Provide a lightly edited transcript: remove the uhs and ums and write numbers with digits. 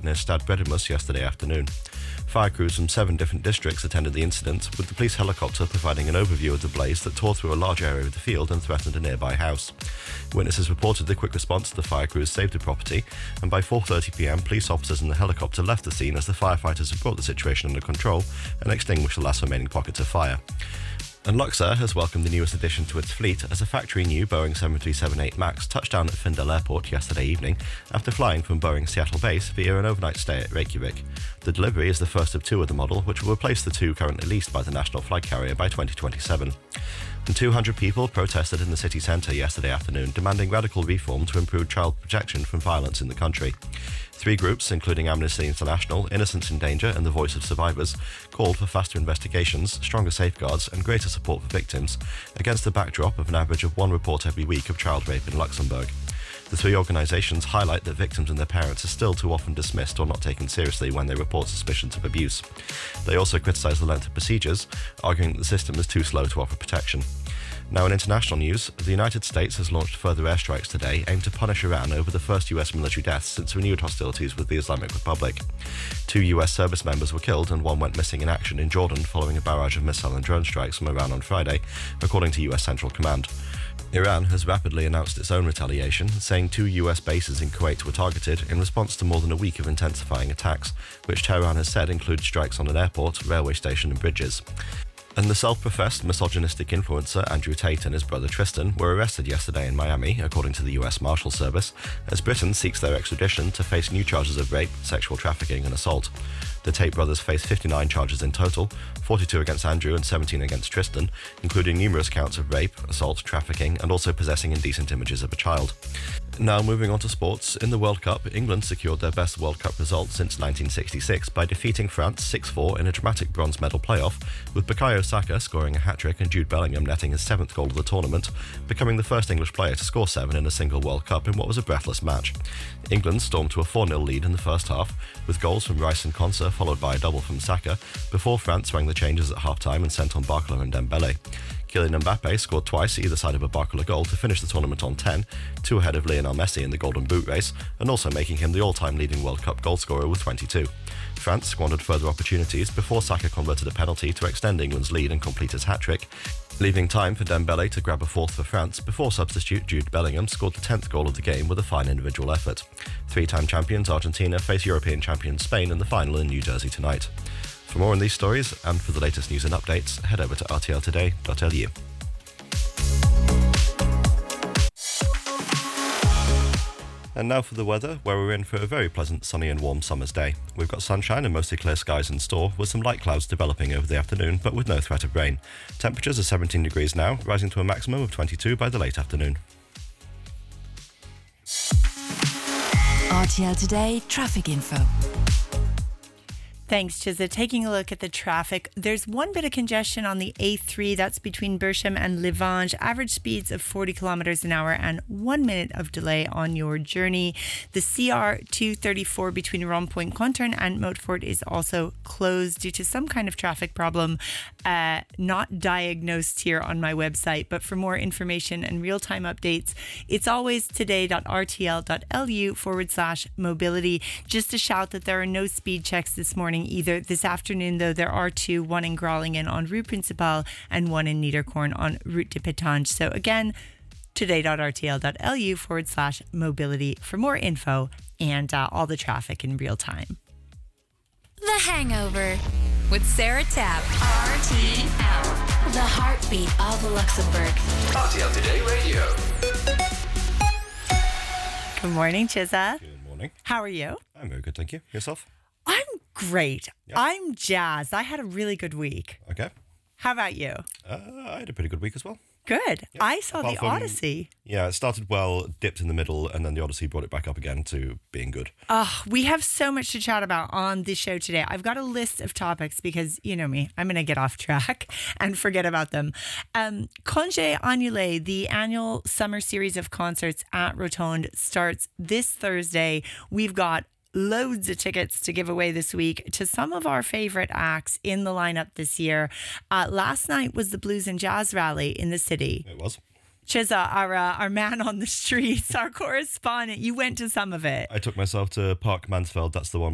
near Stad Bredimus yesterday afternoon. Fire crews from 7 different districts attended the incident, with the police helicopter providing an overview of the blaze that tore through a large area of the field and threatened a nearby house. Witnesses reported the quick response to the fire crews saved the property, and by 4:30 p.m, police officers in the helicopter left the scene as the firefighters had brought the situation under control and extinguished the last remaining pockets of fire. And Luxor has welcomed the newest addition to its fleet as a factory-new Boeing 737-8 MAX touched down at Findel Airport yesterday evening after flying from Boeing's Seattle base via an overnight stay at Reykjavik. The delivery is the first of 2 of the model, which will replace the 2 currently leased by the national flag carrier by 2027. And 200 people protested in the city centre yesterday afternoon, demanding radical reform to improve child protection from violence in the country. 3 groups, including Amnesty International, Innocence in Danger and the Voice of Survivors, called for faster investigations, stronger safeguards and greater support for victims, against the backdrop of an average of 1 report every week of child rape in Luxembourg. The 3 organisations highlight that victims and their parents are still too often dismissed or not taken seriously when they report suspicions of abuse. They also criticise the length of procedures, arguing that the system is too slow to offer protection. Now, in international news, the United States has launched further airstrikes today aimed to punish Iran over the first US military deaths since renewed hostilities with the Islamic Republic. 2 US service members were killed and 1 went missing in action in Jordan following a barrage of missile and drone strikes from Iran on Friday, according to US Central Command. Iran has rapidly announced its own retaliation, saying 2 US bases in Kuwait were targeted in response to more than a week of intensifying attacks, which Tehran has said include strikes on an airport, railway station and bridges. And the self-professed misogynistic influencer Andrew Tate and his brother Tristan were arrested yesterday in Miami, according to the US Marshal Service, as Britain seeks their extradition to face new charges of rape, sexual trafficking and assault. The Tate brothers face 59 charges in total, 42 against Andrew and 17 against Tristan, including numerous counts of rape, assault, trafficking and also possessing indecent images of a child. Now moving on to sports, in the World Cup, England secured their best World Cup result since 1966 by defeating France 6-4 in a dramatic bronze medal playoff, with Bukayo Saka scoring a hat-trick and Jude Bellingham netting his 7th goal of the tournament, becoming the first English player to score 7 in a single World Cup in what was a breathless match. England stormed to a 4-0 lead in the first half, with goals from Rice and Konsa followed by a double from Saka, before France rang the changes at half-time and sent on Barcola and Dembele. Kylian Mbappe scored twice either side of a Barcola goal to finish the tournament on 10, 2 ahead of Lionel Messi in the Golden Boot race, and also making him the all-time leading World Cup goalscorer with 22. France squandered further opportunities before Saka converted a penalty to extend England's lead and complete his hat-trick, leaving time for Dembele to grab a 4th for France before substitute Jude Bellingham scored the 10th goal of the game with a fine individual effort. 3-time champions Argentina face European champions Spain in the final in New Jersey tonight. For more on these stories and for the latest news and updates, head over to rtltoday.lu. And now for the weather, where we're in for a very pleasant sunny and warm summer's day. We've got sunshine and mostly clear skies in store, with some light clouds developing over the afternoon, but with no threat of rain. Temperatures are 17 degrees now, rising to a maximum of 22 by the late afternoon. RTL Today traffic info. Thanks, Chizza. Taking a look at the traffic, there's one bit of congestion on the A3, that's between Bersham and Livange, average speeds of 40 kilometers an hour and 1 minute of delay on your journey. The CR 234 between Rompoint Contern and Moatford is also closed due to some kind of traffic problem, not diagnosed here on my website, but for more information and real-time updates, it's always today.rtl.lu/mobility. Just to shout that there are no speed checks this morning either. This afternoon, though, there are 2, one in Growlingen on Rue Principale and one in Niederkorn on Route de Pétange. So again, today.rtl.lu/mobility for more info and all the traffic in real time. The Hangover with Sarah Tapp. RTL, the heartbeat of Luxembourg. RTL Today Radio. Good morning, Chizza. Good morning. How are you? I'm very good, thank you. Yourself? I'm great. Yep. I'm jazzed. I had a really good week. Okay. How about you? I had a pretty good week as well. Good. Yep. I saw Apart the from- Odyssey. Yeah, it started well, dipped in the middle, and then the Odyssey brought it back up again to being good. We have so much to chat about on this show today. I've got a list of topics because, you know me, I'm going to get off track and forget about them. Congé Annulé, the annual summer series of concerts at Rotonde, starts this Thursday. We've got loads of tickets to give away this week to some of our favorite acts in the lineup this year. Last night was the Blues and Jazz Rally in the city. It was. Chizza, our man on the streets, our correspondent, you went to some of it. I took myself to Park Mansfeld, that's the one